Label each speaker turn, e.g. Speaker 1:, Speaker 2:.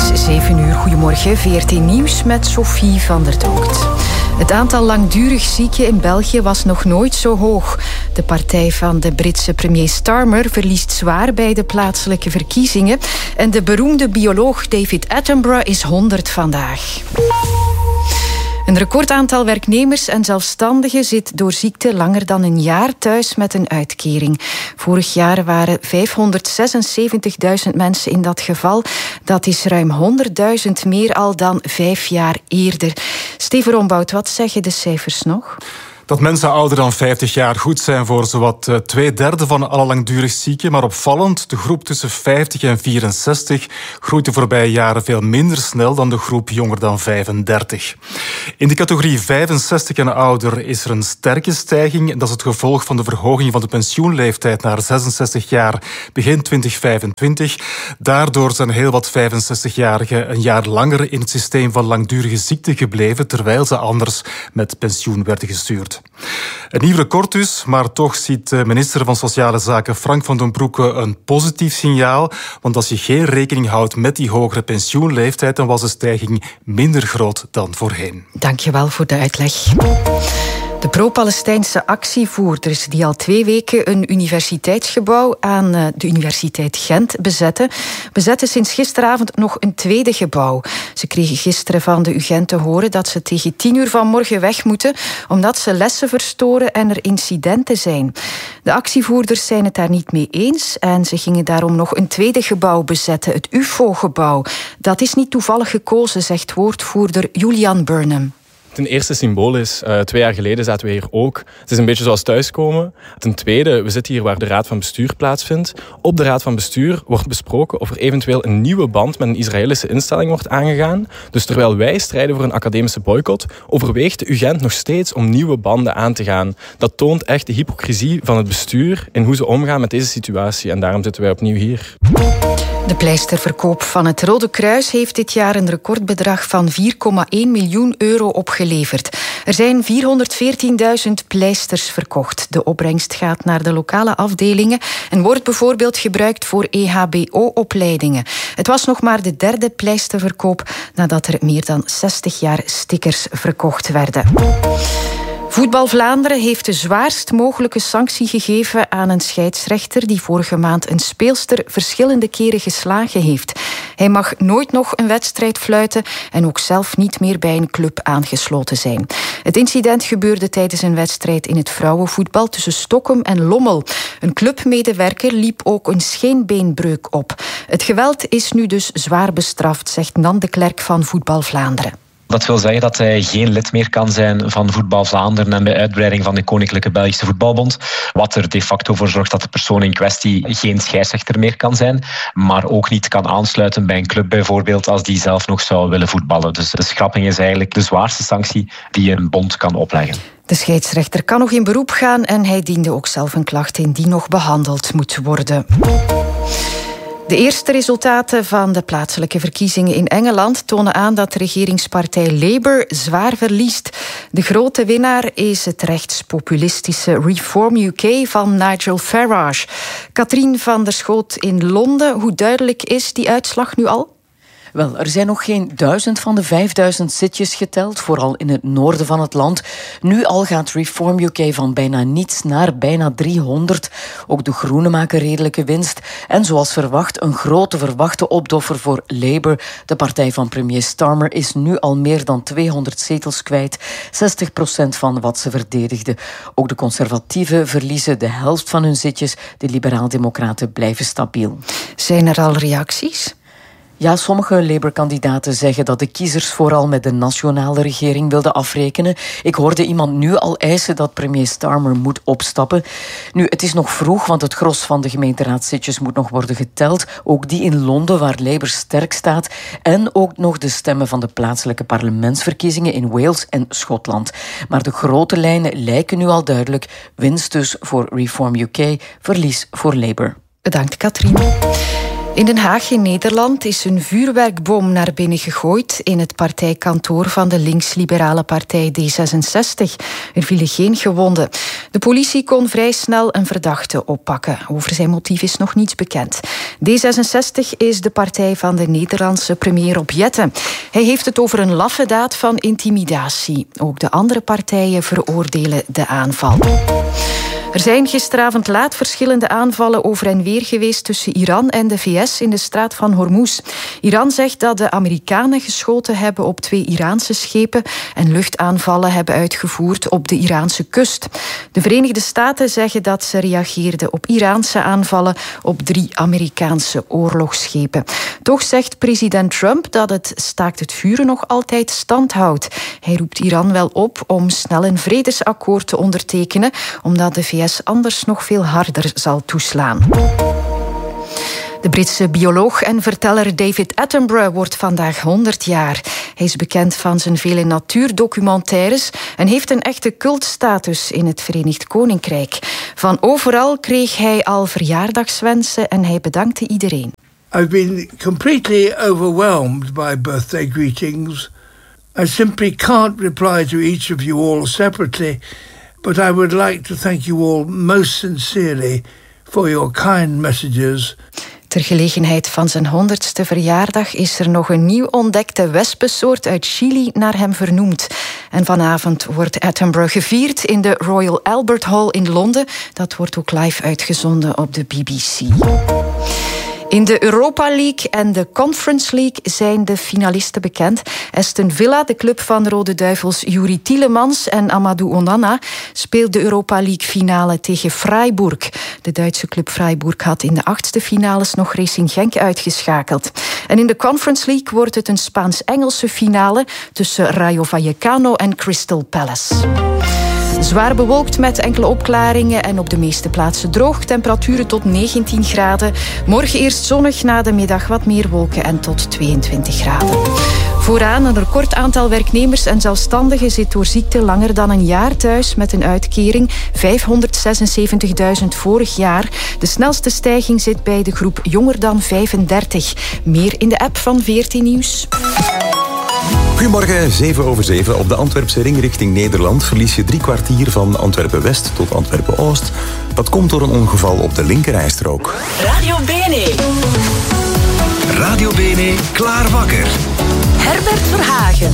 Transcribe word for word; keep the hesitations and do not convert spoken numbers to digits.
Speaker 1: zeven uur. Goedemorgen, V R T Nieuws met Sophie van der Dokt. Het aantal langdurig zieken in België was nog nooit zo hoog. De partij van de Britse premier Starmer verliest zwaar bij de plaatselijke verkiezingen. En de beroemde bioloog David Attenborough is honderd vandaag. Een recordaantal werknemers en zelfstandigen zit door ziekte langer dan een jaar thuis met een uitkering. Vorig jaar waren vijfhonderdzesenzeventigduizend mensen in dat geval. Dat is ruim honderdduizend meer al dan vijf jaar eerder. Steven Rombout, wat zeggen de cijfers nog?
Speaker 2: Dat mensen ouder dan vijftig jaar goed zijn voor zowat uh, twee derde van alle langdurig zieken. Maar opvallend, de groep tussen vijftig en vierenzestig groeit de voorbije jaren veel minder snel dan de groep jonger dan vijfendertig. In de categorie vijfenzestig en ouder is er een sterke stijging. Dat is het gevolg van de verhoging van de pensioenleeftijd naar zesenzestig jaar begin twintig vijfentwintig. Daardoor zijn heel wat vijfenzestigjarigen een jaar langer in het systeem van langdurige ziekte gebleven, terwijl ze anders met pensioen werden gestuurd. Een nieuw record dus, maar toch ziet de minister van Sociale Zaken Frank van den Broeke een positief signaal. Want als je geen rekening houdt met die hogere pensioenleeftijd, dan was de stijging minder groot dan voorheen.
Speaker 1: Dank je wel voor de uitleg. De pro-Palestijnse actievoerders die al twee weken een universiteitsgebouw aan de Universiteit Gent bezetten, bezetten sinds gisteravond nog een tweede gebouw. Ze kregen gisteren van de U Gent te horen dat ze tegen tien uur vanmorgen weg moeten, omdat ze lessen verstoren en er incidenten zijn. De actievoerders zijn het daar niet mee eens en ze gingen daarom nog een tweede gebouw bezetten, het U F O-gebouw. Dat is niet toevallig gekozen, zegt woordvoerder Julian Burnham.
Speaker 3: Ten eerste symbolisch. Uh, twee jaar geleden zaten we hier ook. Het is een beetje zoals thuiskomen. Ten tweede, we zitten hier waar de Raad van Bestuur plaatsvindt. Op de Raad van Bestuur wordt besproken of er eventueel een nieuwe band met een Israëlische instelling wordt aangegaan. Dus terwijl wij strijden voor een academische boycott, overweegt de U Gent nog steeds om nieuwe banden aan te gaan. Dat toont echt de hypocrisie van het bestuur in hoe ze omgaan met deze situatie. En daarom zitten wij opnieuw hier.
Speaker 1: De pleisterverkoop van het Rode Kruis heeft dit jaar een recordbedrag van vier komma één miljoen euro opgeleverd. Er zijn vierhonderdveertienduizend pleisters verkocht. De opbrengst gaat naar de lokale afdelingen en wordt bijvoorbeeld gebruikt voor E H B O-opleidingen. Het was nog maar de derde pleisterverkoop nadat er meer dan zestig jaar stickers verkocht werden. Voetbal Vlaanderen heeft de zwaarst mogelijke sanctie gegeven aan een scheidsrechter die vorige maand een speelster verschillende keren geslagen heeft. Hij mag nooit nog een wedstrijd fluiten en ook zelf niet meer bij een club aangesloten zijn. Het incident gebeurde tijdens een wedstrijd in het vrouwenvoetbal tussen Stokkum en Lommel. Een clubmedewerker liep ook een scheenbeenbreuk op. Het geweld is nu dus zwaar bestraft, zegt Nan de Klerk van Voetbal Vlaanderen.
Speaker 4: Dat wil zeggen dat hij geen lid meer kan zijn van Voetbal Vlaanderen en bij uitbreiding van de Koninklijke Belgische Voetbalbond. Wat er de facto voor zorgt dat de persoon in kwestie geen scheidsrechter meer kan zijn, maar ook niet kan aansluiten bij een club bijvoorbeeld als die zelf nog zou willen voetballen. Dus de schrapping is eigenlijk de zwaarste sanctie die een bond kan opleggen.
Speaker 1: De scheidsrechter kan nog in beroep gaan en hij diende ook zelf een klacht in die nog behandeld moet worden. De eerste resultaten van de plaatselijke verkiezingen in Engeland tonen aan dat de regeringspartij Labour zwaar verliest. De grote winnaar is het rechtspopulistische Reform U K van Nigel Farage. Katrien van der Schoot in Londen, hoe duidelijk is die uitslag nu al?
Speaker 5: Wel, er zijn nog geen duizend van de vijfduizend zitjes geteld, vooral in het noorden van het land. Nu al gaat Reform U K van bijna niets naar bijna driehonderd. Ook de Groenen maken redelijke winst. En zoals verwacht, een grote verwachte opdoffer voor Labour. De partij van premier Starmer is nu al meer dan tweehonderd zetels kwijt. zestig procent van wat ze verdedigden. Ook de conservatieven verliezen de helft van hun zitjes. De liberaal-democraten blijven stabiel.
Speaker 1: Zijn er al reacties?
Speaker 5: Ja, sommige Labour-kandidaten zeggen dat de kiezers vooral met de nationale regering wilden afrekenen. Ik hoorde iemand nu al eisen dat premier Starmer moet opstappen. Nu, het is nog vroeg, want het gros van de gemeenteraadszitjes moet nog worden geteld. Ook die in Londen, waar Labour sterk staat. En ook nog de stemmen van de plaatselijke parlementsverkiezingen in Wales en Schotland. Maar de grote lijnen lijken nu al duidelijk. Winst dus voor Reform U K, verlies voor Labour.
Speaker 1: Bedankt, Katrien. In Den Haag in Nederland is een vuurwerkbom naar binnen gegooid in het partijkantoor van de links-liberale partij D zesenzestig. Er vielen geen gewonden. De politie kon vrij snel een verdachte oppakken. Over zijn motief is nog niets bekend. D zesenzestig is de partij van de Nederlandse premier Rob Jetten. Hij heeft het over een laffe daad van intimidatie. Ook de andere partijen veroordelen de aanval. Er zijn gisteravond laat verschillende aanvallen over en weer geweest tussen Iran en de V S in de straat van Hormuz. Iran zegt dat de Amerikanen geschoten hebben op twee Iraanse schepen en luchtaanvallen hebben uitgevoerd op de Iraanse kust. De Verenigde Staten zeggen dat ze reageerden op Iraanse aanvallen op drie Amerikaanse oorlogsschepen. Toch zegt president Trump dat het staakt het vuren nog altijd stand houdt. Hij roept Iran wel op om snel een vredesakkoord te ondertekenen, omdat de V S anders nog veel harder zal toeslaan. De Britse bioloog en verteller David Attenborough wordt vandaag honderd jaar. Hij is bekend van zijn vele natuurdocumentaires en heeft een echte cultstatus in het Verenigd Koninkrijk. Van overal kreeg hij al verjaardagswensen en hij bedankte iedereen.
Speaker 6: I've been completely overwhelmed by birthday greetings. I simply can't reply to each of you all separately, but I would like to thank you all most sincerely for your kind messages.
Speaker 1: Ter gelegenheid van zijn honderdste verjaardag is er nog een nieuw ontdekte wespensoort uit Chili naar hem vernoemd. En vanavond wordt Attenborough gevierd in de Royal Albert Hall in Londen. Dat wordt ook live uitgezonden op de B B C. In de Europa League en de Conference League zijn de finalisten bekend. Aston Villa, de club van Rode Duivels Youri Tielemans en Amadou Onana, speelt de Europa League finale tegen Freiburg. De Duitse club Freiburg had in de achtste finales nog Racing Genk uitgeschakeld. En in de Conference League wordt het een Spaans-Engelse finale tussen Rayo Vallecano en Crystal Palace. Zwaar bewolkt met enkele opklaringen en op de meeste plaatsen droog. Temperaturen tot negentien graden. Morgen eerst zonnig, na de middag wat meer wolken en tot tweeëntwintig graden. Vooraan een record aantal werknemers en zelfstandigen zit door ziekte langer dan een jaar thuis met een uitkering. vijfhonderdzesenzeventigduizend vorig jaar. De snelste stijging zit bij de groep jonger dan vijfendertig. Meer in de app van V R T Nieuws.
Speaker 7: Goedemorgen, zeven over zeven. Op de Antwerpse ring richting Nederland verlies je drie kwartier van Antwerpen-West tot Antwerpen-Oost. Dat komt door een ongeval op de linkerrijstrook.
Speaker 8: Radio B N E.
Speaker 9: Radio B N E, klaar wakker.
Speaker 8: Herbert Verhagen.